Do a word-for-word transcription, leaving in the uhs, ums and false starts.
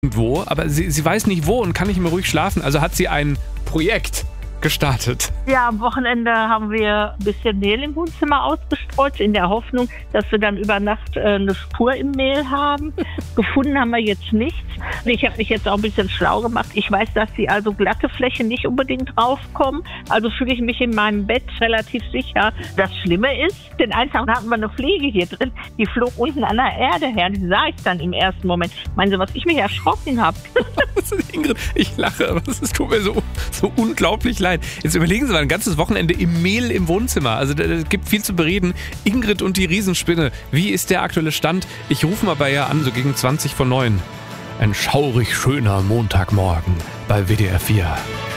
irgendwo, aber sie, sie weiß nicht wo und kann nicht mehr ruhig schlafen. Also hat sie ein Projekt gestartet. Ja, am Wochenende haben wir ein bisschen Mehl im Wohnzimmer ausgestreut, in der Hoffnung, dass wir dann über Nacht äh, eine Spur im Mehl haben. Gefunden haben wir jetzt nichts. Ich habe mich jetzt auch ein bisschen schlau gemacht. Ich weiß, dass die also glatte Flächen nicht unbedingt draufkommen. Also fühle ich mich in meinem Bett relativ sicher. Das Schlimme ist, den einen Tag hatten wir eine Fliege hier drin, die flog unten an der Erde her. Die sah ich dann im ersten Moment. Meinen Sie, was ich mich erschrocken habe? Ingrid, ich lache, aber es tut mir so, so unglaublich leid. Jetzt überlegen Sie mal, ein ganzes Wochenende im Mehl im Wohnzimmer. Also es gibt viel zu bereden. Ingrid und die Riesenspinne. Wie ist der aktuelle Stand? Ich rufe mal bei ihr an, so gegen zwanzig vor neun. Ein schaurig schöner Montagmorgen bei W D R vier.